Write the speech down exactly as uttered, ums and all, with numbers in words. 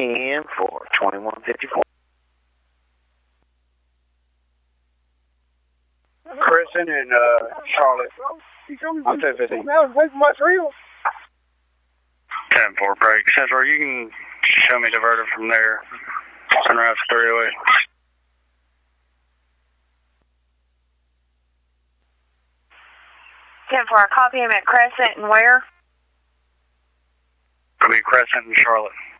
ten for twenty-one fifty-four. Crescent and uh, Charlotte. I'm ten fifty. Now it's way too much real. ten four break. Central, you can show me diverted from there. Sunrise three oh eight. ten four, copy him at Crescent and where? It'll be Crescent and Charlotte.